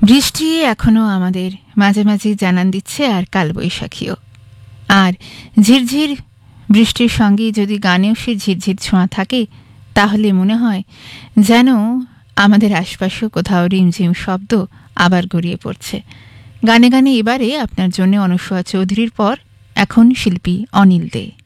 বৃষ্টি এখনো আমাদের মাঝে মাঝে জানান দিচ্ছে, আর কালবৈশাখীও। আর ঝিরঝির বৃষ্টির সঙ্গে যদি গানেও সে ঝিরঝির ছোঁয়া থাকে, তাহলে মনে হয় যেন আমাদের আশপাশেও কোথাও রিমঝিম শব্দ আবার গড়িয়ে পড়ছে। গানে গানে এবারে আপনার জন্য অনুসয়া চৌধুরীর পর এখন শিল্পী অনিল দে।